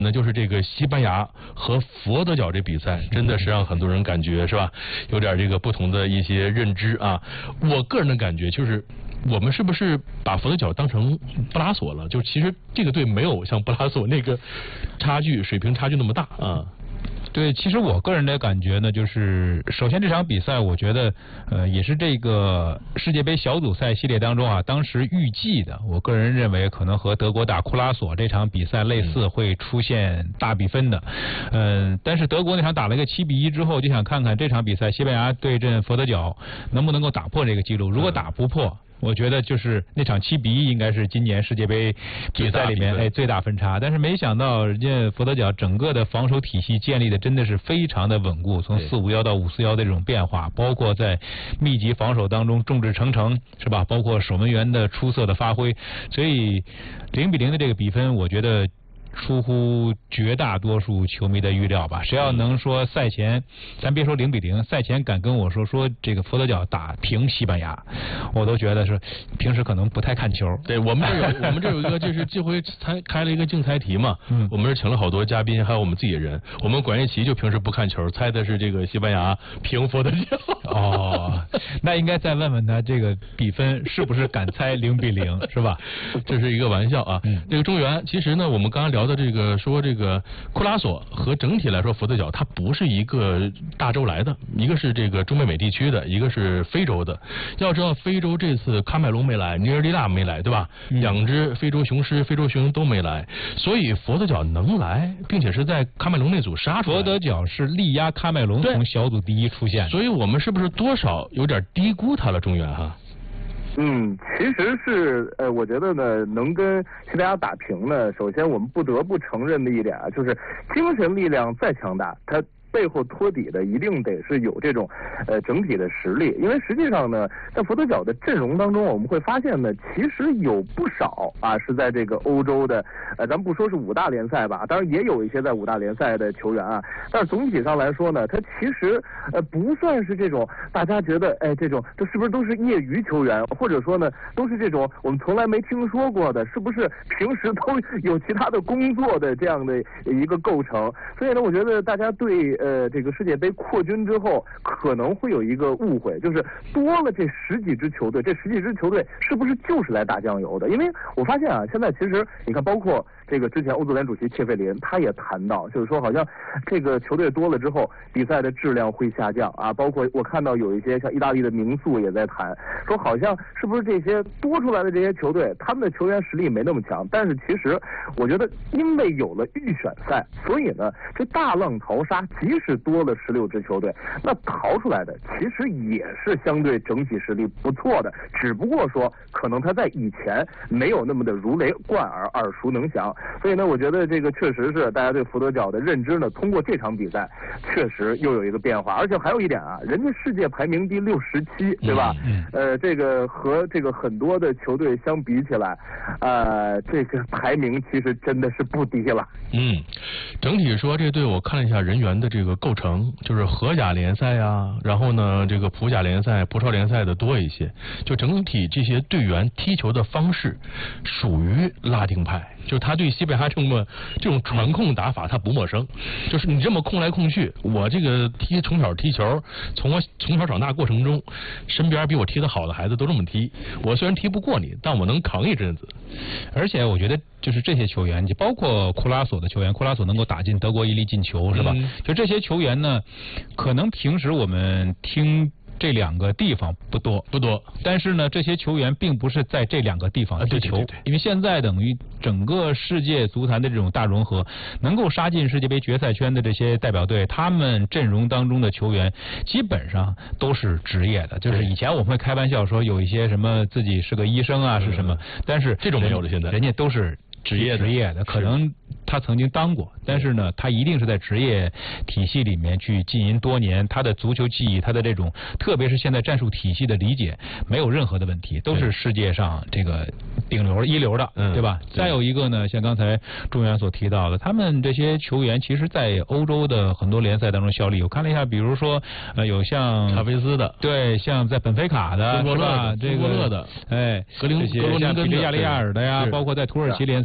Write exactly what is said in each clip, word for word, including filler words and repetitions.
那就是这个西班牙和佛得角这比赛，真的是让很多人感觉是吧，有点这个不同的一些认知啊。我个人的感觉就是，我们是不是把佛得角当成布拉索了？就其实这个队没有像布拉索那个差距水平差距那么大啊。 对，其实我个人的感觉呢，就是首先这场比赛，我觉得呃也是这个世界杯小组赛系列当中啊，当时预计的，我个人认为可能和德国打库拉索这场比赛类似，会出现大比分的。嗯、呃，但是德国那场打了一个七比一之后，就想看看这场比赛西班牙对阵佛得角能不能够打破这个记录。如果打不破，我觉得就是那场七比一应该是今年世界杯比赛里面哎最大分差，但是没想到人家佛得角整个的防守体系建立的真的是非常的稳固，从四五幺到五四幺的这种变化，包括在密集防守当中众志成城是吧？包括守门员的出色的发挥，所以零比零的这个比分，我觉得出乎绝大多数球迷的预料吧。谁要能说赛前，咱别说零比零，赛前敢跟我说说这个佛得角打平西班牙，我都觉得是平时可能不太看球。 对，我们这有我们这有一个就是这回才开了一个竞猜题嘛，嗯，我们是请了好多嘉宾，还有我们自己人，我们管一奇就平时不看球，猜的是这个西班牙平佛得角。 哦，那应该再问问他这个比分是不是敢猜零比零，是吧？ 这是一个玩笑啊。嗯，这个中原其实呢，我们刚刚聊的这个说这个库拉索和整体来说佛得角它不是一个大洲来的，一个是这个中美美地区的，一个是非洲的。要知道非洲这次喀麦隆没来，尼日利亚没来，对吧？嗯、两只非洲雄狮、非洲熊都没来，所以佛得角能来，并且是在喀麦隆那组杀出来。 佛得角是力压喀麦隆从小组第一出现， 所以我们是不是多少有点低估他了？中原哈。 嗯，其实是呃，我觉得呢，能跟西班牙打平呢，首先我们不得不承认的一点啊，就是精神力量再强大，它背后托底的一定得是有这种呃整体的实力，因为实际上呢，在佛得角的阵容当中，我们会发现呢，其实有不少啊是在这个欧洲的，呃，咱不说是五大联赛吧，当然也有一些在五大联赛的球员啊，但是总体上来说呢，他其实呃不算是这种大家觉得哎这种这是不是都是业余球员，或者说呢都是这种我们从来没听说过的，是不是平时都有其他的工作的这样的一个构成？所以呢，我觉得大家对呃，这个世界杯扩军之后，可能会有一个误会，就是多了这十几支球队，这十几支球队是不是就是来打酱油的？因为我发现啊，现在其实你看，包括这个之前欧足联主席切费林他也谈到，就是说好像这个球队多了之后，比赛的质量会下降啊。包括我看到有一些像意大利的名宿也在谈，说好像是不是这些多出来的这些球队，他们的球员实力没那么强，但是其实我觉得，因为有了预选赛，所以呢，这大浪淘沙，即使多了十六支球队，那淘出来的其实也是相对整体实力不错的，只不过说可能他在以前没有那么的如雷贯耳、耳熟能详。所以呢，我觉得这个确实是大家对佛得角的认知呢，通过这场比赛确实又有一个变化。而且还有一点啊，人家世界排名第六十七，对吧？嗯嗯、呃，这个和这个很多的球队相比起来，呃，这个排名其实真的是不低了。 嗯，整体说这队我看了一下人员的这个构成，就是荷甲联赛啊，然后呢这个普甲联赛、葡超联赛的多一些，就整体这些队员踢球的方式属于拉丁派，就是他对西班牙这么这种传控打法他不陌生，就是你这么控来控去，我这个踢从小踢球，从我从小长大过程中，身边比我踢得好的孩子都这么踢，我虽然踢不过你，但我能扛一阵子。 而且我觉得就是这些球员，就包括库拉索的球员，库拉索能够打进德国一粒进球，是吧？嗯、就这些球员呢，可能平时我们听这两个地方不多不多， 但是呢，这些球员并不是在这两个地方踢球，啊、对对对，因为现在等于整个世界足坛的这种大融合，能够杀进世界杯决赛圈的这些代表队，他们阵容当中的球员基本上都是职业的。就是以前我们会开玩笑说有一些什么自己是个医生啊，是什么，但是这种没有了，现在人家都是职业职业的，可能他曾经当过，但是呢，他一定是在职业体系里面去经营多年，他的足球技艺，他的这种，特别是现在战术体系的理解，没有任何的问题，都是世界上这个顶流一流的，嗯、对吧？再有一个呢，像刚才中原所提到的，他们这些球员其实在欧洲的很多联赛当中效力。我看了一下，比如说呃，有像查菲斯的， 对，像在本菲卡的， 是吧？ 这个的， 哎， 格林这些像比利亚雷亚尔的呀，包括在土耳其联赛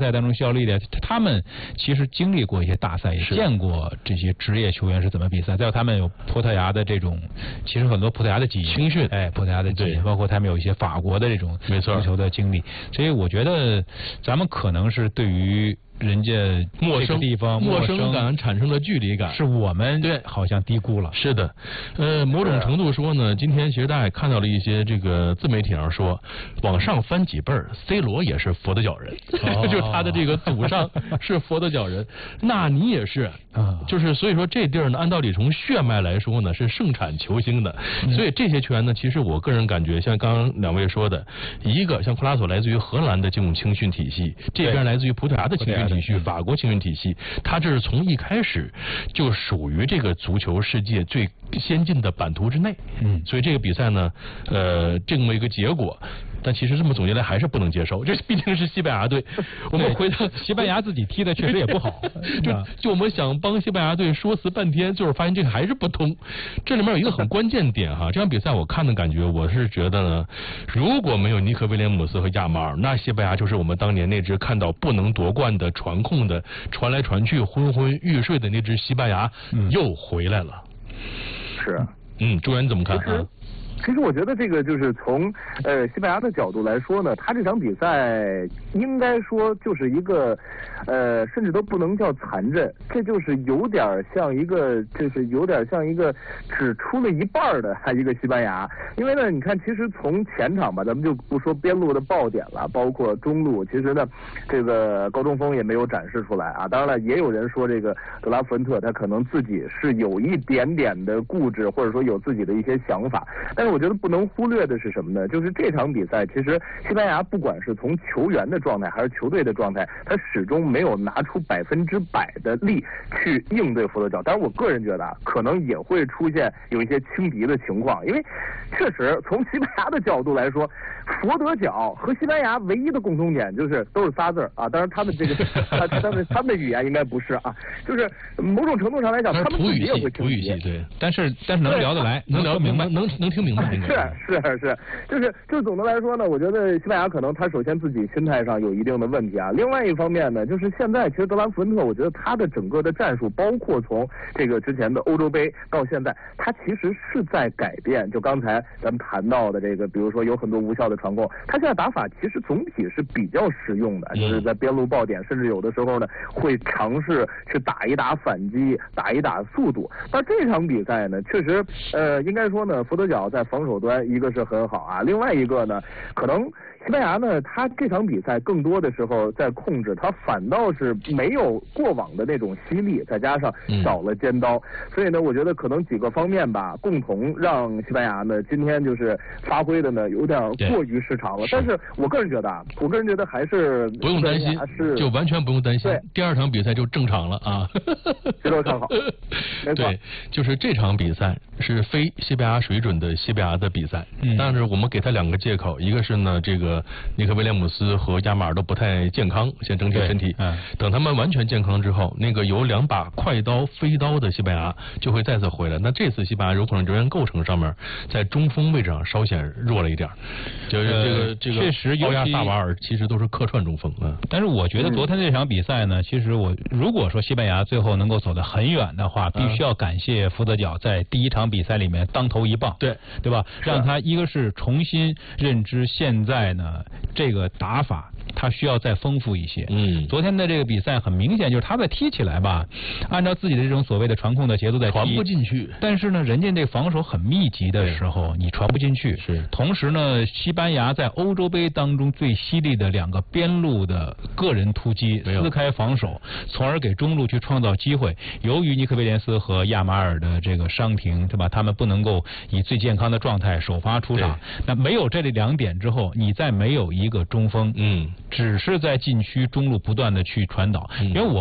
赛当中效力的，他们其实经历过一些大赛，也见过这些职业球员是怎么比赛。再有他们有葡萄牙的这种，其实很多葡萄牙的基因， 青训， 哎，葡萄牙的基因，包括他们有一些法国的这种足球的经历。所以我觉得咱们可能是对于人家陌生地方陌生感产生的距离感， 是我们对好像低估了。 是的，呃，某种程度说呢，今天其实大家也看到了一些这个自媒体上说，往上翻几辈儿 ，C 罗也是佛的脚人，哦、就是他的这个祖上是佛的脚人，纳尼也是啊，就是所以说这地儿呢，按道理从血脉来说呢是盛产球星的，嗯、所以这些球员呢，其实我个人感觉，像刚刚两位说的，一个像库拉索来自于荷兰的这种青训体系，这边来自于葡萄牙的青训体系，法国青训体系，他这是从一开始就属于这个足球世界最先进的版图之内，嗯，所以这个比赛呢，呃，这么一个结果。但其实这么总结来还是不能接受，这毕竟是西班牙队。我们回到西班牙自己踢的确实也不好， 就就我们想帮西班牙队说辞半天，就是发现这个还是不通。这里面有一个很关键点哈，这场比赛我看的感觉，我是觉得呢，如果没有尼克威廉姆斯和亚马尔，那西班牙就是我们当年那支看到不能夺冠的传控的传来传去昏昏欲睡的那支西班牙、嗯、又回来了。 是， 嗯，朱元你怎么看啊？ 其实我觉得这个就是从呃西班牙的角度来说呢，他这场比赛应该说就是一个呃甚至都不能叫残阵，这就是有点像一个就是有点像一个只出了一半的一个西班牙。因为呢，你看其实从前场吧，咱们就不说边路的爆点了，包括中路，其实呢这个高中锋也没有展示出来啊。当然了，也有人说这个德拉福恩特他可能自己是有一点点的固执，或者说有自己的一些想法，但是我觉得不能忽略的是什么呢？就是这场比赛，其实西班牙不管是从球员的状态还是球队的状态，他始终没有拿出百分之百的力去应对佛得角。当然，我个人觉得啊，可能也会出现有一些轻敌的情况，因为确实从西班牙的角度来说，佛得角和西班牙唯一的共同点就是都是仨字儿啊。当然，他们这个他他们他们的语言应该不是啊，就是某种程度上来讲，他们自己也会土语系，对， 但是但是能聊得来，能聊明白， 能能听明白。 是是是，就是就是总的来说呢，我觉得西班牙可能他首先自己心态上有一定的问题啊。另外一方面呢，就是现在其实德兰福恩特，我觉得他的整个的战术，包括从这个之前的欧洲杯到现在，他其实是在改变。就刚才咱们谈到的这个，比如说有很多无效的传控，他现在打法其实总体是比较实用的，就是在边路爆点，甚至有的时候呢会尝试去打一打反击，打一打速度。但这场比赛呢，确实呃，应该说呢，佛得角在防守端一个是很好啊，另外一个呢，可能西班牙呢，他这场比赛更多的时候在控制，他反倒是没有过往的那种犀利，再加上少了尖刀，嗯、所以呢，我觉得可能几个方面吧，共同让西班牙呢今天就是发挥的呢有点过于失常了。但是我个人觉得啊，我个人觉得还是不用担心，就完全不用担心。第二场比赛就正常了啊， 值得看好。没错， 对，就是这场比赛是非西班牙水准的西班牙的比赛，嗯、但是我们给他两个借口，一个是呢这个。尼克威廉姆斯和亚马尔都不太健康，现在整体身体。嗯，等他们完全健康之后，那个有两把快刀、飞刀的西班牙就会再次回来。那这次西班牙有可能人员构成上面，在中锋位置上稍显弱了一点。就是这个、呃、这个， 确实， 奥亚萨瓦尔其实都是客串中锋。嗯， 但是我觉得昨天这场比赛呢，其实我如果说西班牙最后能够走得很远的话，必须要感谢福德角在第一场比赛里面当头一棒。 对， 对吧？让他一个是重新认知现在呢。这个打法他需要再丰富一些。嗯，昨天的这个比赛很明显就是他在踢起来吧，按照自己的这种所谓的传控的节奏在踢， 传不进去。 但是呢，人家这防守很密集的时候，你传不进去。 是。 同时呢，西班牙在欧洲杯当中最犀利的两个边路的个人突击，撕开防守，从而给中路去创造机会。由于尼克威廉斯和亚马尔的这个伤停，对吧？他们不能够以最健康的状态首发出场。那没有这两点之后，你再没有一个中锋，嗯，只是在禁区中路不断的去传导。嗯、因为我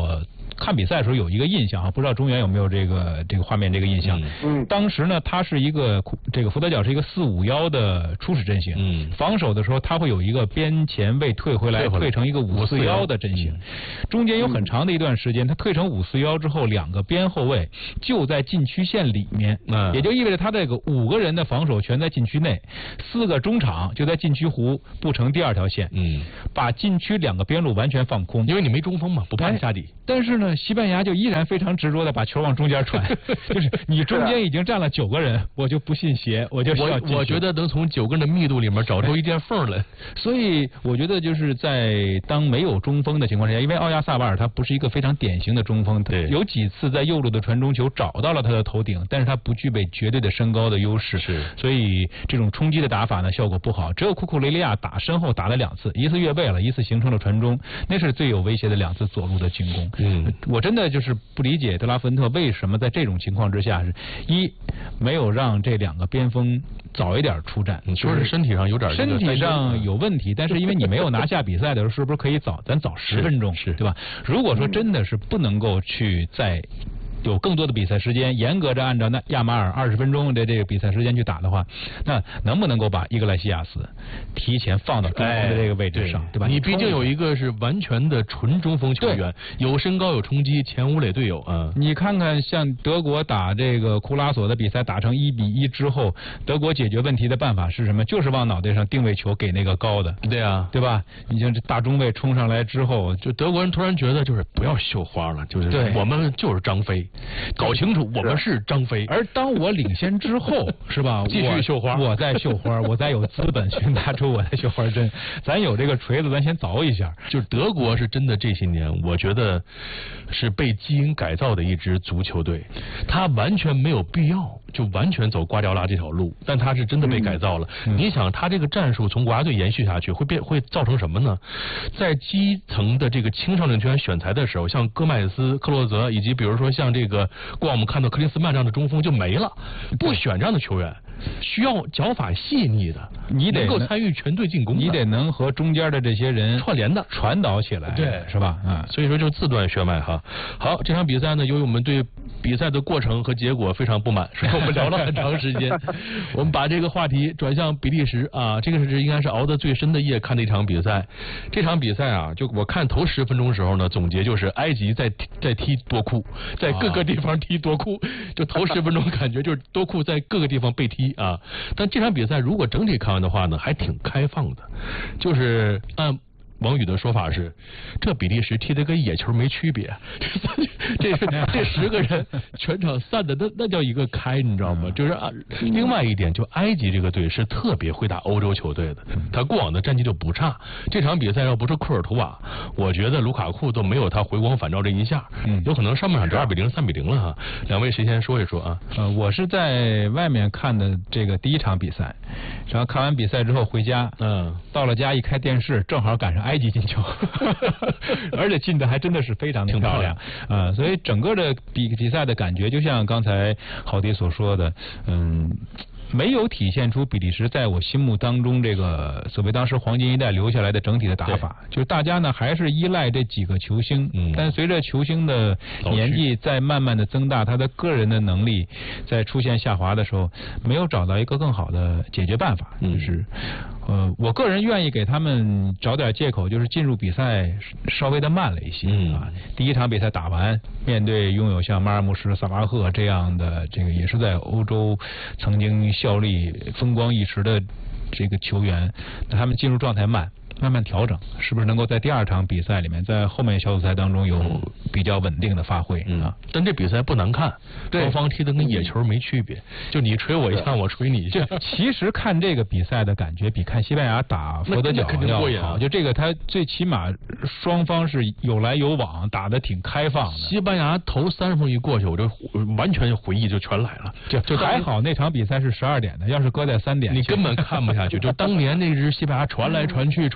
看比赛的时候有一个印象啊，不知道中原有没有这个这个画面这个印象？ 嗯， 当时呢，他是一个这个福德角是一个四五幺的初始阵型， 嗯， 防守的时候他会有一个边前卫退回来， 退回来退成一个五四幺的阵型， 嗯、 中间有很长的一段时间，他退成五四幺之后，两个边后卫就在禁区线里面， 嗯， 也就意味着他这个五个人的防守全在禁区内，四个中场就在禁区弧布成第二条线， 嗯， 把禁区两个边路完全放空， 因为你没中锋嘛，不怕你下底。 但是呢，西班牙就依然非常执着的把球往中间传，就是你中间已经站了九个人，我就不信邪，我就需要我我觉得能从九个人的密度里面找出一点缝来。 所以我觉得就是在当没有中锋的情况之下，因为奥亚萨瓦尔他不是一个非常典型的中锋， 对， 有几次在右路的传中球找到了他的头顶，但是他不具备绝对的身高的优势， 是， 所以这种冲击的打法呢效果不好。只有库库雷利亚打身后打了两次，一次越位了，一次形成了传中，那是最有威胁的两次左路的进攻。 嗯， 我真的就是不理解德拉芬特为什么在这种情况之下是一没有让这两个边锋早一点出战， 你说是身体上有点身体上有问题，但是因为你没有拿下比赛的时候，是不是可以早咱早十分钟， 是对吧？如果说真的是不能够去在有更多的比赛时间，严格着按照那亚马尔二十分钟的这个比赛时间去打的话，那能不能够把伊格莱西亚斯提前放到中锋的这个位置上， 哎、 对吧？ 你毕竟有一个是完全的纯中锋球员，有身高有冲击，前五垒队友啊。 你看看像德国打这个库拉索的比赛打成一比一之后，德国解决问题的办法是什么？就是往脑袋上定位球给那个高的。 对啊， 对吧？你像这大中卫冲上来之后， 就德国人突然觉得就是不要绣花了，就是我们就是张飞。搞清楚，我们是张飞。 而当我领先之后，是吧？ 继续绣花， 我在绣花，我再有资本去拿出我的绣花针。咱有这个锤子，咱先凿一下。 就是德国是真的这些年，我觉得是被基因改造的一支足球队，他完全没有必要就完全走瓜迪奥拉这条路，但他是真的被改造了。嗯、你想，他这个战术从国家队延续下去，会变会造成什么呢？在基层的这个青少年球员选材的时候，像戈麦斯、克洛泽，以及比如说像这个过往我们看到克林斯曼这样的中锋就没了，不选这样的球员，需要脚法细腻的， 你得能够参与全队进攻， 你得能和中间的这些人串联的传导起来， 对， 是吧？啊， 所以说就自断血脉哈。好，这场比赛呢，由于我们对比赛的过程和结果非常不满，所以我们聊了很长时间。我们把这个话题转向比利时啊，这个是应该是熬得最深的夜看的一场比赛。这场比赛啊，就我看头十分钟的时候呢，总结就是埃及在在踢多库，在各个地方踢多库，就头十分钟感觉就是多库在各个地方被踢啊。但这场比赛如果整体看完的话呢，还挺开放的，就是按王宇的说法是，这比利时踢得跟野球没区别，这是这十个人全场散的那那叫一个开，你知道吗？就是啊，另外一点，就埃及这个队是特别会打欧洲球队的，他过往的战绩就不差。这场比赛要不是库尔图瓦，我觉得卢卡库都没有他回光返照这一下，嗯，有可能上半场就二比零、三比零了哈。两位谁先说一说啊？ 呃，我是在外面看的这个第一场比赛，然后看完比赛之后回家，嗯，到了家一开电视，正好赶上埃及进球，而且进的还真的是非常的漂亮啊、呃！所以整个的比比赛的感觉，就像刚才郝迪所说的，嗯。没有体现出比利时在我心目当中这个所谓当时黄金一代留下来的整体的打法，就是大家呢还是依赖这几个球星，嗯，但随着球星的年纪在慢慢的增大，他的个人的能力在出现下滑的时候，没有找到一个更好的解决办法，就是。呃，我个人愿意给他们找点借口，就是进入比赛稍微的慢了一些、嗯、啊。第一场比赛打完，面对拥有像马尔穆什、萨拉赫这样的这个也是在欧洲曾经效力风光一时的这个球员，那他们进入状态慢。慢慢调整，是不是能够在第二场比赛里面，在后面小组赛当中有比较稳定的发挥、嗯、啊？ 但这比赛不难看，双方踢的跟野球没区别，就你吹我一下，我吹你一下。 其实看这个比赛的感觉比看西班牙打佛得角要好，就这个他最起码双方是有来有往，打得挺开放的。 西班牙头三十分钟一过去，我就完全回忆就全来了。 就就还好那场比赛是十二点的，要是搁在三点， 你根本看不下去。就当年那支西班牙传来传去传。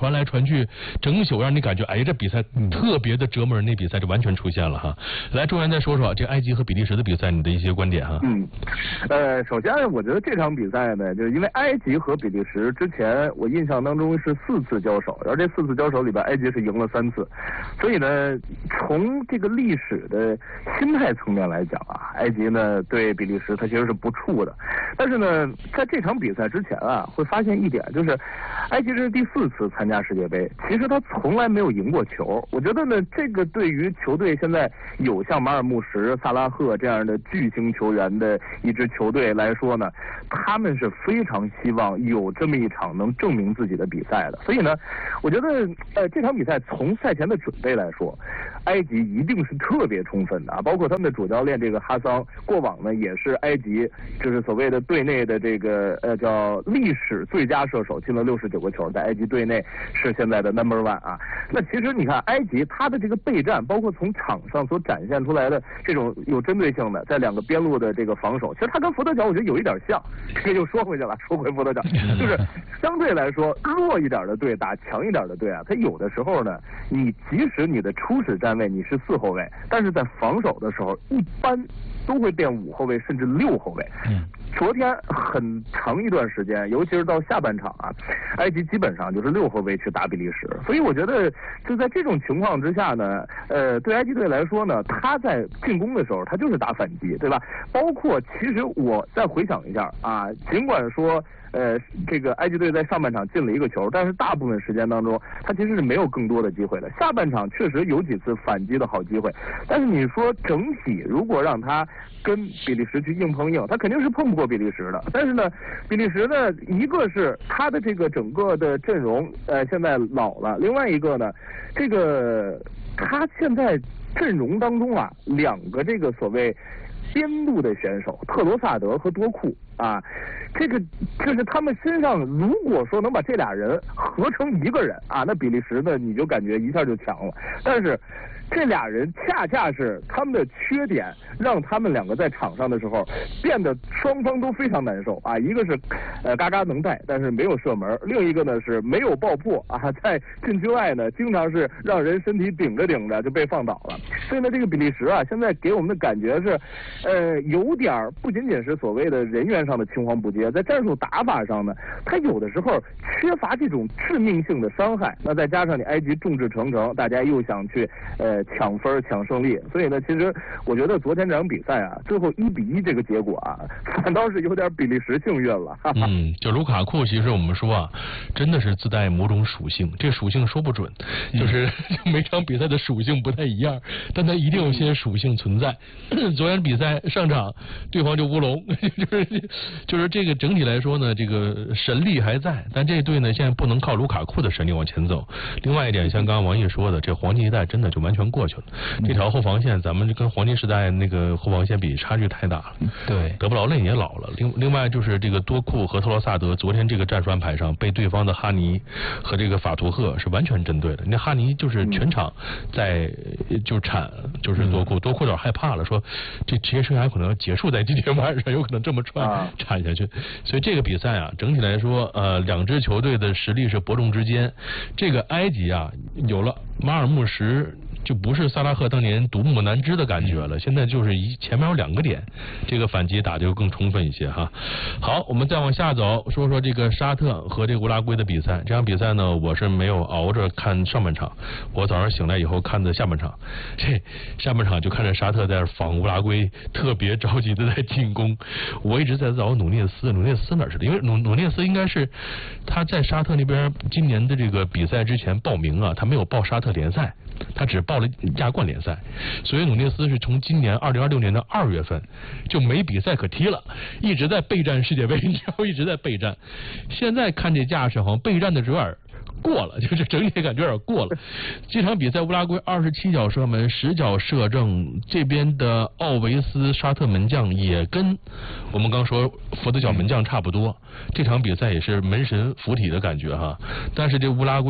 传来传去，整宿让你感觉哎这比赛特别的折磨人，那比赛就完全出现了哈。来，周岩再说说这埃及和比利时的比赛，你的一些观点哈。 嗯，呃，首先我觉得这场比赛呢，就是因为埃及和比利时之前我印象当中是四次交手，然后这四次交手里边埃及是赢了三次，所以呢，从这个历史的心态层面来讲啊，埃及呢对比利时它其实是不怵的。但是呢，在这场比赛之前啊，会发现一点，就是埃及这是第四次参加世界杯，其实他从来没有赢过球。我觉得呢，这个对于球队现在有像马尔穆什、萨拉赫这样的巨星球员的一支球队来说呢，他们是非常希望有这么一场能证明自己的比赛的。所以呢，我觉得呃这场比赛从赛前的准备来说，埃及一定是特别充分的啊，包括他们的主教练这个哈桑，过往呢也是埃及就是所谓的队内的这个呃叫历史最佳射手，进了六十九个球，在埃及队内是现在的 number one 啊。那其实你看埃及他的这个备战，包括从场上所展现出来的这种有针对性的在两个边路的这个防守，其实他跟佛得角我觉得有一点像，这个又说回去了，说回佛得角，就是相对来说弱一点的队打强一点的队啊，他有的时候呢，你即使你的初始站位你是四后卫，但是在防守的时候一般都会变五后卫甚至六后卫。嗯，昨天很长一段时间，尤其是到下半场啊，埃及基本上就是六后卫去打比利时，所以我觉得就在这种情况之下呢，呃，对埃及队来说呢，他在进攻的时候他就是打反击，对吧？包括其实我再回想一下啊，尽管说呃，这个埃及队在上半场进了一个球，但是大部分时间当中，他其实是没有更多的机会的。下半场确实有几次反击的好机会，但是你说整体如果让他跟比利时去硬碰硬，他肯定是碰不过比利时的。但是呢，比利时呢，一个是他的这个整个的阵容呃现在老了，另外一个呢，这个他现在阵容当中啊，两个这个所谓边路的选手特罗萨德和多库啊，这个就是他们身上如果说能把这俩人合成一个人啊，那比利时呢你就感觉一下就强了。但是这俩人恰恰是他们的缺点，让他们两个在场上的时候变得双方都非常难受啊。一个是呃嘎嘎能带，但是没有射门；另一个呢是没有爆破啊，在禁区外呢经常是让人身体顶着顶着就被放倒了。所以呢，这个比利时啊，现在给我们的感觉是，呃，有点不仅仅是所谓的人员上的青黄不接，在战术打法上呢，他有的时候缺乏这种致命性的伤害。那再加上你埃及众志成城，大家又想去呃。抢分抢胜利，所以呢，其实我觉得昨天这场比赛啊，最后一比一这个结果啊，反倒是有点比利时幸运了。哈哈嗯，就卢卡库，其实我们说啊，真的是自带某种属性，这属性说不准，就是每场比赛的属性不太一样，但它一定有些属性存在。昨天比赛上场，对方就乌龙，就是就是这个整体来说呢，这个神力还在，但这队呢现在不能靠卢卡库的神力往前走。另外一点，像刚刚王毅说的，这黄金一代真的就完全过去了。这条后防线，咱们跟黄金时代那个后防线比，差距太大了。 对， 德布劳内也老了。另另外就是这个多库和特罗萨德，昨天这个战术安排上被对方的哈尼和这个法图赫是完全针对的。那哈尼就是全场在就铲，就是多库，多库有点害怕了，说这职业生涯可能要结束在今天晚上，有可能这么穿铲下去。所以这个比赛啊，整体来说，呃，两支球队的实力是伯仲之间。这个埃及啊，有了马尔穆什，就不是萨拉赫当年独木难支的感觉了，现在就是一前面有两个点，这个反击打得就更充分一些哈。好，我们再往下走，说说这个沙特和这个乌拉圭的比赛。这场比赛呢，我是没有熬着看上半场，我早上醒来以后看的下半场。这下半场就看着沙特在防乌拉圭，特别着急的在进攻。我一直在找努涅斯，努涅斯哪儿去了？因为努努涅斯应该是他在沙特那边今年的这个比赛之前报名啊，他没有报沙特联赛。他只报了亚冠联赛，所以努涅斯是从今年二零二六年的二月份就没比赛可踢了，一直在备战世界杯，然后一直在备战。现在看这架势，好像备战的有点过了，就是整体感觉有点过了。这场比赛乌拉圭二十七脚射门，十脚射正，这边的奥维斯沙特门将也跟我们刚说佛得角门将差不多。这场比赛也是门神附体的感觉哈，但是这乌拉圭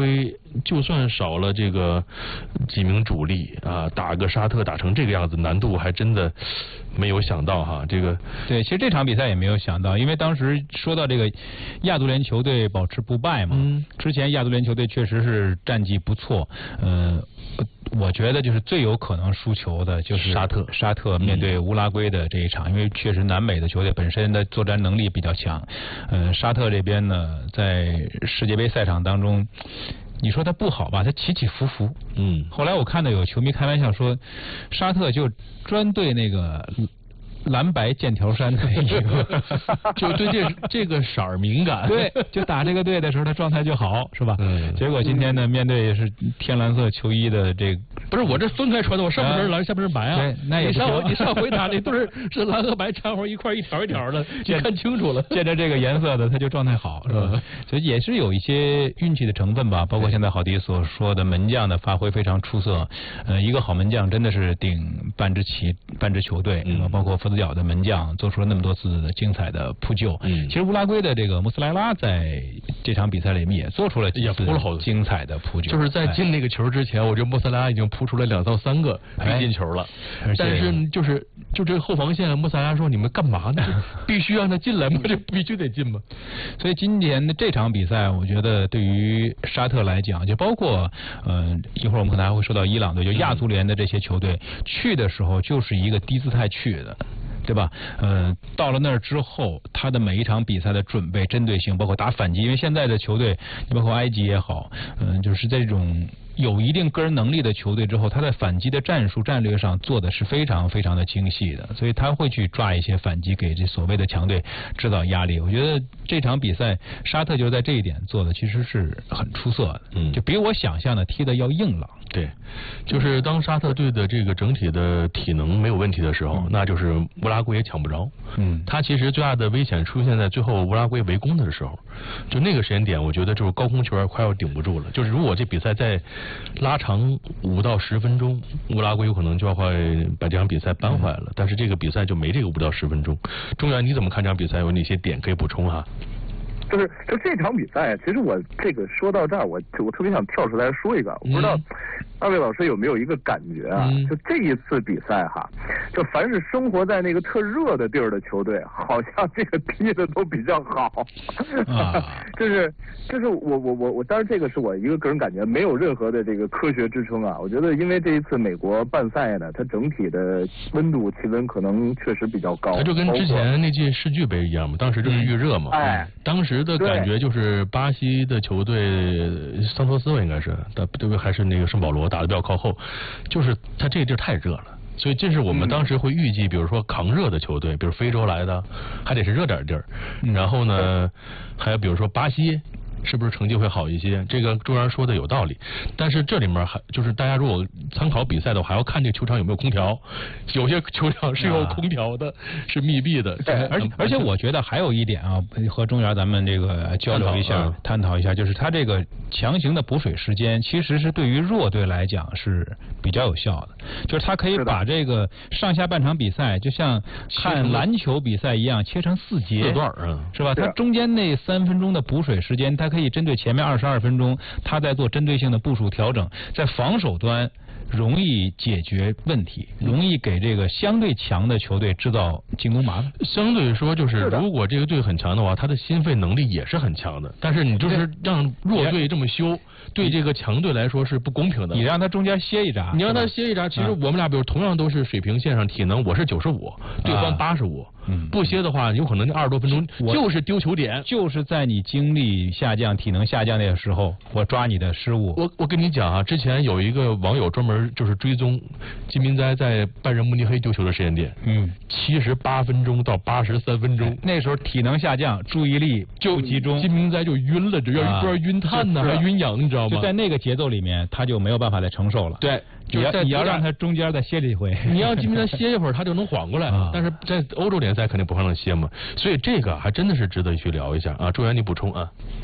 就算少了这个几名主力啊，打个沙特打成这个样子，难度还真的没有想到哈。这个对，其实这场比赛也没有想到，因为当时说到这个亚足联球队保持不败嘛，嗯，之前亚足联球队确实是战绩不错，呃。我觉得就是最有可能输球的就是沙特， 沙特面对乌拉圭的这一场，嗯、因为确实南美的球队本身的作战能力比较强。呃，沙特这边呢，在世界杯赛场当中，你说他不好吧，他起起伏伏。嗯。后来我看到有球迷开玩笑说，沙特就专对那个。蓝白剑条衫的一个， 就对这这个色儿敏感， 对，就打这个队的时候，他状态就好，是吧？嗯。结果今天呢，面对是天蓝色球衣的这个， 不是我这分开穿的，我上半身蓝，下半身白啊。 对，那也你上你上回打那对是蓝和白掺和一块一条一条的，你看清楚了。 见着这个颜色的，他就状态好，是吧？所以也是有一些运气的成分吧。包括现在郝迪所说的门将的发挥非常出色，呃，一个好门将真的是顶半支旗、半支球队，嗯，包括。福德角的门将做出了那么多次精彩的扑救。嗯，其实乌拉圭的这个穆斯莱拉在这场比赛里面也做出了几次精彩的扑救。 就是在进那个球之前，我觉得穆斯莱拉已经扑出了两到三个必进球了。哎、但是就是就这个后防线，穆斯莱拉说：“你们干嘛呢？必须让他进来吗？这必须得进吗？” 所以今年的这场比赛，我觉得对于沙特来讲，就包括呃一会儿我们可能还会说到伊朗队，就亚足联的这些球队、嗯、去的时候就是一个低姿态去的。对吧？呃，到了那儿之后，他的每一场比赛的准备、针对性，包括打反击，因为现在的球队，包括埃及也好，嗯、呃，就是这种有一定个人能力的球队之后，他在反击的战术战略上做的是非常非常的精细的，所以他会去抓一些反击，给这所谓的强队制造压力。我觉得这场比赛沙特就是在这一点做的其实是很出色的，嗯，就比我想象的踢的要硬朗。 对，就是当沙特队的这个整体的体能没有问题的时候，嗯、那就是乌拉圭也抢不着。嗯，他其实最大的危险出现在最后乌拉圭围攻的时候，就那个时间点，我觉得就是高空球员快要顶不住了。就是如果这比赛再拉长五到十分钟，乌拉圭有可能就要会把这场比赛扳回来了。嗯、但是这个比赛就没这个五到十分钟。中原你怎么看这场比赛？有哪些点可以补充哈？ 就是就这场比赛，其实我这个说到这儿，我我特别想跳出来说一个，我不知道二位老师有没有一个感觉啊？嗯、就这一次比赛哈，就凡是生活在那个特热的地儿的球队，好像这个踢的都比较好。啊、就是就是我我我我，当然这个是我一个个人感觉，没有任何的这个科学支撑啊。我觉得因为这一次美国办赛呢，它整体的温度气温可能确实比较高。 它就跟之前那届世俱杯一样嘛，当时就是预热嘛。哎、嗯，当时。的感觉就是巴西的球队桑托斯应该是对不对？还是那个圣保罗打得比较靠后，就是他这地儿太热了，所以这是我们当时会预计，比如说抗热的球队，比如非洲来的，还得是热点地儿。然后呢，还有比如说巴西。是不是成绩会好一些？这个周然说的有道理，但是这里面还就是大家如果参考比赛的话，还要看这个球场有没有空调。有些球场是有空调的，啊、是密闭的。 对，而且而且我觉得还有一点啊，和中原咱们这个交流一下，探讨, 探讨一下，就是他这个强行的补水时间，其实是对于弱队来讲是比较有效的。就是他可以把这个上下半场比赛，就像看篮球比赛一样，切成四节四段，嗯， 是吧？他中间那三分钟的补水时间，他可以针对前面二十二分钟，他在做针对性的部署调整，在防守端容易解决问题，容易给这个相对强的球队制造进攻麻烦。 相对说，就是如果这个队很强的话，他的心肺能力也是很强的。但是你就是让弱队这么修，对这个强队来说是不公平的。 你让他中间歇一闸， 你让他歇一闸，其实我们俩比如同样都是水平线上体能，我是九十五，对方八十五。嗯，不歇的话，有可能二十多分钟就是丢球点， 就是在你精力下降、体能下降那个时候，我抓你的失误。 我我跟你讲啊，之前有一个网友专门就是追踪金明哉在拜仁慕尼黑丢球的时间点，嗯，七十八分钟到八十三分钟， 那时候体能下降，注意力就集中， 金明哉就晕了，只要不知道晕碳呢，还晕氧，你知道吗？ 就在那个节奏里面，他就没有办法再承受了。 对。 你要你要让他中间再歇一回， 你要金明哉歇一会儿，他就能缓过来。啊、但是在欧洲联赛肯定不可能歇嘛，所以这个还真的是值得去聊一下啊。周源，你补充啊。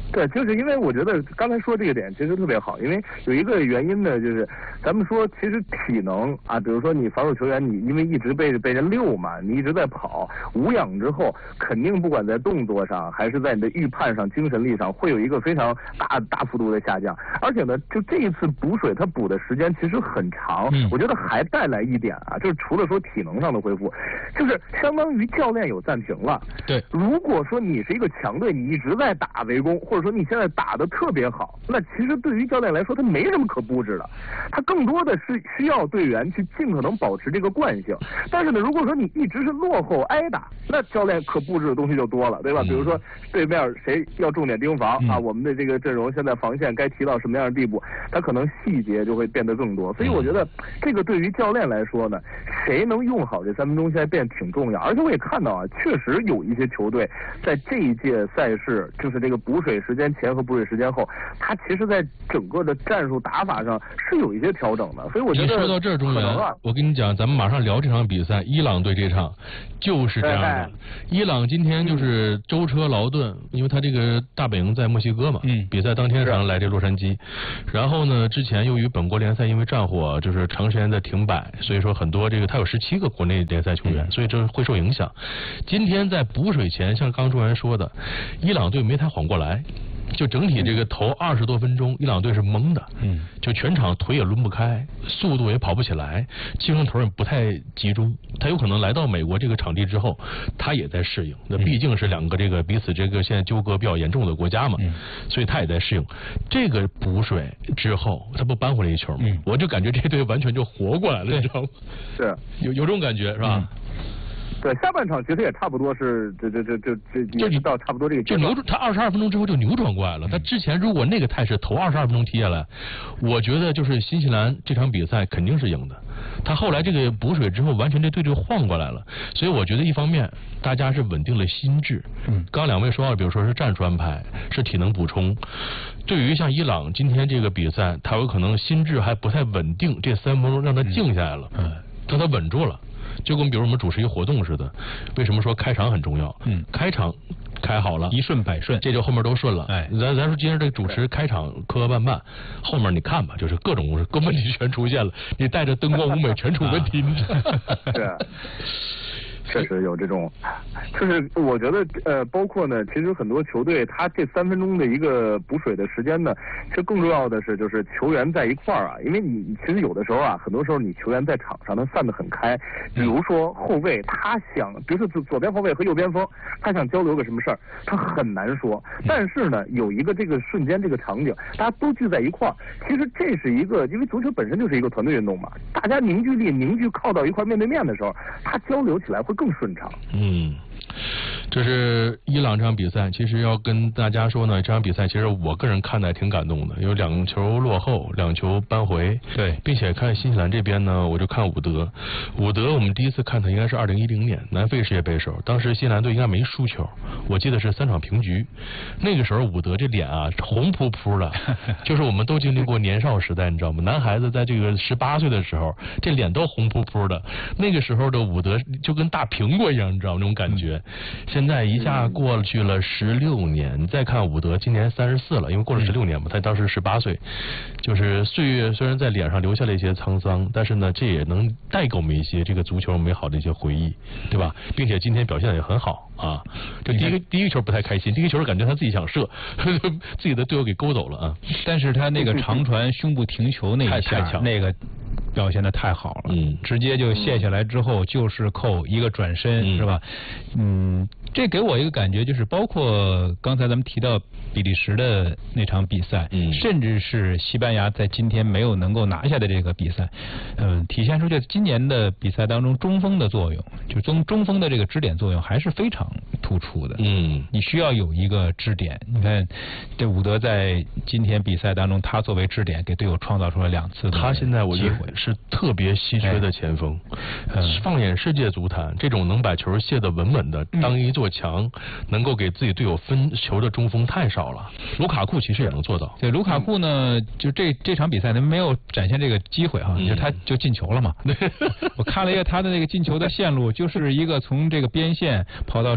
对，就是因为我觉得刚才说这个点其实特别好，因为有一个原因呢，就是咱们说其实体能啊，比如说你防守球员，你因为一直被被人溜嘛，你一直在跑，无氧之后，肯定不管在动作上还是在你的预判上、精神力上，会有一个非常大大幅度的下降。而且呢，就这一次补水，它补的时间其实很长， 嗯、 我觉得还带来一点啊，就是除了说体能上的恢复，就是相当于教练有暂停了。 对， 如果说你是一个强队，你一直在打围攻，或者说你现在打得特别好，那其实对于教练来说，他没什么可布置的，他更多的是需要队员去尽可能保持这个惯性。但是呢，如果说你一直是落后挨打，那教练可布置的东西就多了，对吧？嗯、比如说对面谁要重点盯防、嗯、啊，我们的这个阵容现在防线该提到什么样的地步，他可能细节就会变得更多。所以我觉得这个对于教练来说呢，谁能用好这三分钟现在变挺重要。而且我也看到啊，确实有一些球队在这一届赛事，就是这个补水时间前和补水时间后，他其实在整个的战术打法上是有一些调整的。所以我觉得你说到这儿，中原，我跟你讲，咱们马上聊这场比赛，伊朗队这场就是这样的。伊朗今天就是舟车劳顿，因为他这个大本营在墨西哥嘛，嗯，比赛当天早上来这洛杉矶，然后呢，之前由于本国联赛因为战火就是长时间在停摆，所以说很多这个他有十七个国内联赛球员，所以这会受影响。今天在补水前，像刚中原说的，伊朗队没太缓过来。就整体这个头二十多分钟，伊朗队是懵的，嗯，就全场腿也抡不开，速度也跑不起来，精神头也不太集中。他有可能来到美国这个场地之后，他也在适应。那毕竟是两个这个彼此这个现在纠葛比较严重的国家嘛，嗯、所以他也在适应。这个补水之后，他不扳回来一球吗？嗯、我就感觉这队完全就活过来了，你知道吗？ 是， 有有这种感觉是吧？嗯对，下半场其实也差不多是这这这这这就你到差不多这个就扭转，他二十二分钟之后就扭转过来了。他之前如果那个态势头二十二分钟踢下来，我觉得就是新西兰这场比赛肯定是赢的。他后来这个补水之后，完全这队就晃过来了。所以我觉得一方面大家是稳定了心智。嗯，刚两位说到，比如说是战术安排，是体能补充。对于像伊朗今天这个比赛，他有可能心智还不太稳定，这三分钟让他静下来了，嗯，让他稳住了。就跟比如我们主持一个活动似的，为什么说开场很重要？嗯，开场开好了， 一顺百顺， 这就后面都顺了。哎，咱咱说今天这主持开场磕磕绊绊，后面你看吧，就是各种各问题全出现了，你带着灯光舞美全出问题。 是。确实有这种，就是我觉得呃，包括呢，其实很多球队他这三分钟的一个补水的时间呢，其实更重要的是就是球员在一块儿啊，因为你其实有的时候啊，很多时候你球员在场上他散得很开，比如说后卫他想，比如说左左边后卫和右边锋，他想交流个什么事儿，他很难说，但是呢，有一个这个瞬间这个场景，大家都聚在一块儿，其实这是一个，因为足球本身就是一个团队运动嘛，大家凝聚力凝聚靠到一块面对面的时候，他交流起来会更顺畅。 嗯，这是伊朗这场比赛，其实要跟大家说呢，这场比赛其实我个人看的挺感动的，有两球落后，两球扳回， 对， 并且看新西兰这边呢，我就看伍德，伍德我们第一次看他应该是二零一零年南非世界杯时候，当时新西兰队应该没输球，我记得是三场平局，那个时候伍德这脸啊红扑扑的，就是我们都经历过年少时代，你知道吗？男孩子在这个十八岁的时候，这脸都红扑扑的，那个时候的伍德就跟大苹果一样，你知道吗？那种感觉。嗯、现在一下过去了十六年，再看伍德今年三十四了，因为过了十六年嘛，他当时十八岁，就是岁月虽然在脸上留下了一些沧桑，但是呢，这也能带给我们一些这个足球美好的一些回忆，对吧？并且今天表现的也很好啊。这第一个第一个球不太开心，第一个球感觉他自己想射，呵呵自己的队友给勾走了啊。 但是他那个长传胸部停球那一下，那个表现的太好了，嗯，直接就卸下来之后就是扣一个转身，嗯、是吧？嗯，这给我一个感觉就是，包括刚才咱们提到比利时的那场比赛，嗯，甚至是西班牙在今天没有能够拿下的这个比赛，嗯，体现出这今年的比赛当中中锋的作用，就中中锋的这个支点作用还是非常突出的。嗯，你需要有一个支点。你看，这伍德在今天比赛当中，他作为支点给队友创造出了两次的机会。 他现在我觉得是特别稀缺的前锋。哎嗯、放眼世界足坛，这种能把球卸得稳稳的，当一座墙，嗯、能够给自己队友分球的中锋太少了。卢卡库其实也能做到。 对，卢卡库呢，就这这场比赛他没有展现这个机会哈，嗯、就他就进球了嘛。我看了一个他的那个进球的线路，就是一个从这个边线跑到中圈，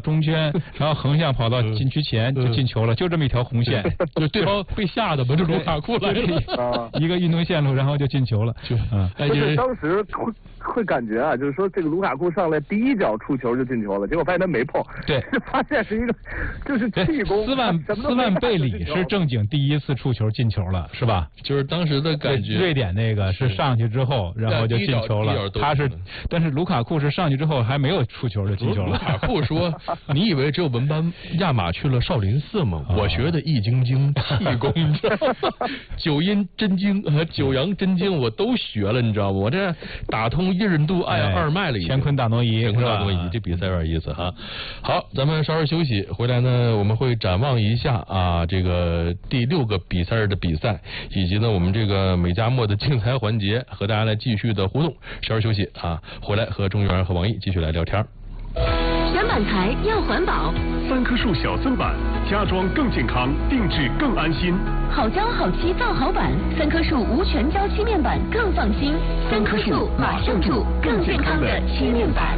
边，然后横向跑到禁区前就进球了，就这么一条红线， 就对方被吓得吧，就卢卡库来了， 一个运动线路，然后就进球了。 就啊， 就是当时会会感觉啊，就是说这个卢卡库上来第一脚触球就进球了，结果发现他没碰， 对， 发现是一个就是气功。 斯万斯万贝里是正经第一次触球进球了，是吧？ 就是当时的感觉。 瑞典那个是上去之后，然后就进球了。他是，但是卢卡库是上去之后还没有触球就进球了。 卢卡库说：“你以为只有文班亚马去了少林寺吗？我学的易筋经、气功，你知道吗？九阴真经和九阳真经我都学了，你知道吗？我这打通印度爱二脉了已经。 乾坤大挪移， 乾坤大挪移，这比赛有点意思哈。好，咱们稍事休息，回来呢我们会展望一下啊这个第六个比赛日的比赛，以及呢我们这个美加墨的竞猜环节，和大家来继续的互动。稍事休息啊，回来和钟源和王毅继续来聊天。 选板材要环保， 三棵树小增板，家装更健康，定制更安心。 好胶好漆造好板，三棵树无全胶漆面板更放心。三棵树马上住更健康的漆面板。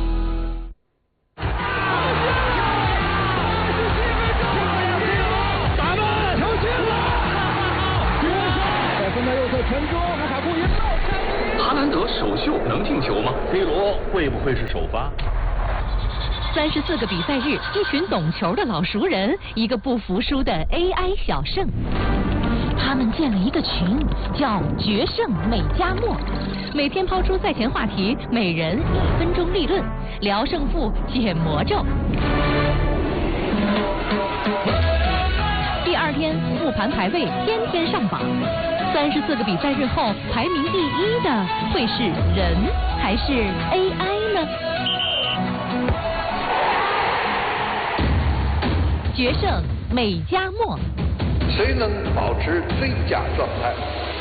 打门，球进了！在分在右侧传中，卢卡库赢了。 哈兰德首秀能进球吗 ？C 罗会不会是首发？ 三十四个比赛日，一群懂球的老熟人，一个不服输的 A I 小胜。他们建了一个群，叫“决胜美加墨”，每天抛出赛前话题，每人一分钟立论，聊胜负，解魔咒。第二天复盘排位，天天上榜。三十四个比赛日后，排名第一的会是人还是 A I 呢？决胜美加墨， 谁能保持最佳状态？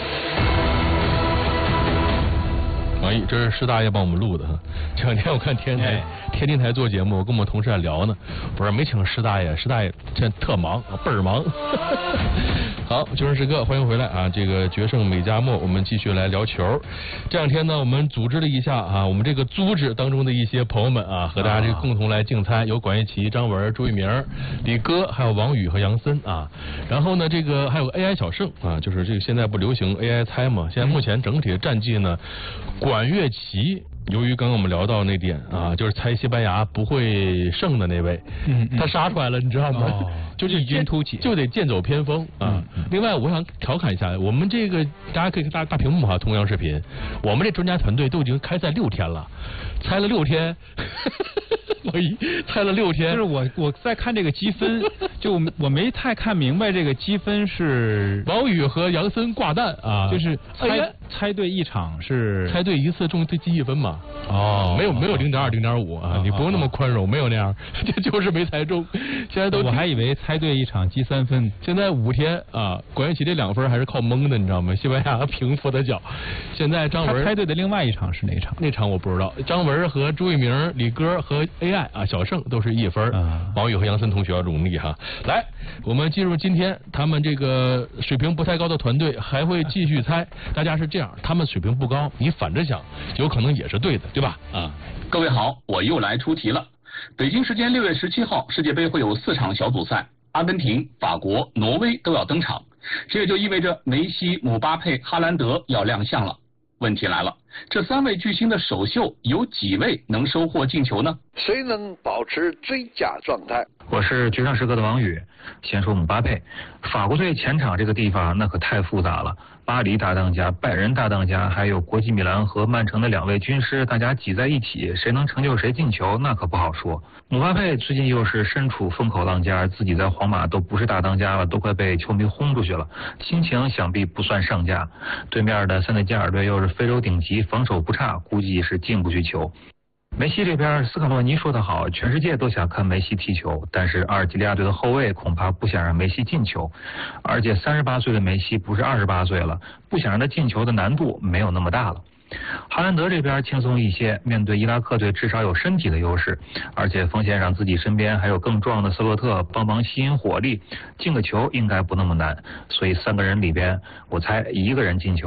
王毅，这是施大爷帮我们录的哈。这两天我看天台、天津台做节目，我跟我们同事还聊呢。不是没请施大爷，施大爷这特忙，倍儿忙。好，就剩时刻，欢迎回来啊！这个决胜美加墨，我们继续来聊球。这两天呢，我们组织了一下啊，我们这个组织当中的一些朋友们啊，和大家这个共同来竞猜，有管玉琪、张文、朱一鸣、李哥，还有王宇和杨森啊。然后呢，这个还有 A I 小胜啊，就是这个现在不流行 A I 猜嘛？现在目前整体的战绩呢，管乐琪。由于刚刚我们聊到那点啊，就是猜西班牙不会胜的那位，嗯，他杀出来了，你知道吗？哦、就是异军突起， 就得剑走偏锋啊。嗯嗯、另外，我想调侃一下，我们这个大家可以看大大屏幕哈，同样视频，我们这专家团队都已经开赛六天了，猜了六天。我一猜了六天， 就是我我在看这个积分，就我没太看明白这个积分是王宇和杨森挂蛋啊， 就是猜、哎、猜对一场是猜对一次中最积一分嘛。 哦， 没有没有零点二零点五啊，哦、你不用那么宽容，哦、没有那样，这就是没猜中。现在都我还以为猜对一场积三分， 现在五天啊，管乐琪这两分还是靠蒙的，你知道吗？西班牙平伏的脚。现在张文他猜对的另外一场是哪一场？ 那场我不知道。张文和朱一鸣、李哥和 A I 啊小胜都是一分，啊、王宇和杨森同学要努力哈。来，我们进入今天他们这个水平不太高的团队还会继续猜。大家是这样，他们水平不高，你反着想，有可能也是对的，对吧？ 啊，各位好，我又来出题了。北京时间六月十七号，世界杯会有四场小组赛，阿根廷、法国、挪威都要登场，这也就意味着梅西、姆巴佩、哈兰德要亮相了。问题来了，这三位巨星的首秀有几位能收获进球呢？ 谁能保持最佳状态？ 我是决胜时刻的王宇。先说姆巴佩，法国队前场这个地方那可太复杂了，巴黎大当家、拜仁大当家，还有国际米兰和曼城的两位军师，大家挤在一起，谁能成就谁进球，那可不好说。姆巴佩最近又是身处风口浪尖，自己在皇马都不是大当家了，都快被球迷轰出去了，心情想必不算上佳。对面的塞内加尔队又是非洲顶级，防守不差，估计是进不去球。梅西这边，斯卡洛尼说得好，全世界都想看梅西踢球，但是阿尔及利亚队的后卫恐怕不想让梅西进球，而且三十八岁的梅西不是二十八岁了，不想让他进球的难度没有那么大了。哈兰德这边轻松一些，面对伊拉克队至少有身体的优势，而且锋线上自己身边还有更壮的斯洛特帮忙吸引火力，进个球应该不那么难，所以三个人里边我猜一个人进球。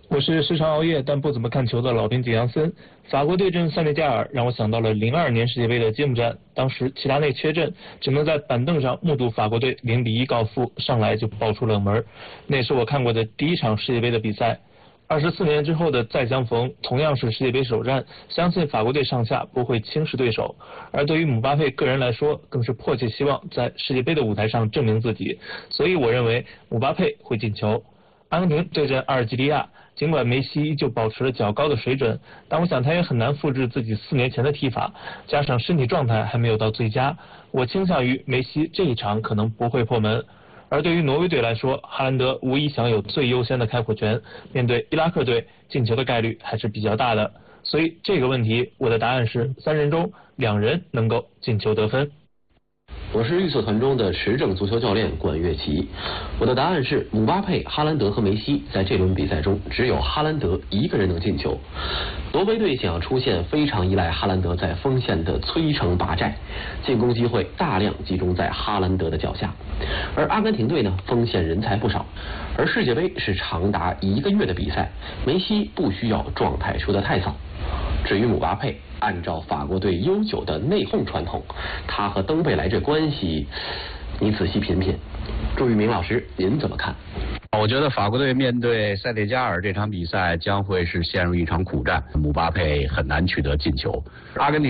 我是时常熬夜但不怎么看球的老兵景阳森。法国对阵塞内加尔让我想到了零二年世界杯的揭幕战，当时齐达内缺阵，只能在板凳上目睹法国队零比一告负，上来就爆出冷门。那是我看过的第一场世界杯的比赛。二十四年之后的再相逢，同样是世界杯首战，相信法国队上下不会轻视对手。而对于姆巴佩个人来说，更是迫切希望在世界杯的舞台上证明自己，所以我认为姆巴佩会进球。阿根廷对阵阿尔及利亚，尽管梅西依旧保持了较高的水准，但我想他也很难复制自己四年前的踢法，加上身体状态还没有到最佳，我倾向于梅西这一场可能不会破门。而对于挪威队来说，哈兰德无疑享有最优先的开火权，面对伊拉克队进球的概率还是比较大的，所以这个问题我的答案是三人中两人能够进球得分。 我是预测团中的持证足球教练管乐琪，我的答案是姆巴佩、哈兰德和梅西在这轮比赛中只有哈兰德一个人能进球。挪威队想要出线非常依赖哈兰德在锋线的摧城拔寨，进攻机会大量集中在哈兰德的脚下。而阿根廷队呢，锋线人才不少，而世界杯是长达一个月的比赛，梅西不需要状态出得太早。至于姆巴佩，按照法国队悠久的内讧传统，他和登贝莱这关系，你仔细品品。朱玉明老师，您怎么看？ 我觉得法国队面对塞内加尔这场比赛将会是陷入一场苦战，姆巴佩很难取得进球。阿根廷